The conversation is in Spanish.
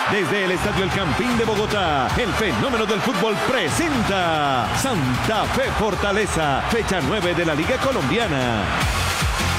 Desde el Estadio El Campín de Bogotá, el fenómeno del fútbol presenta Santa Fe Fortaleza, fecha 9 de la Liga Colombiana.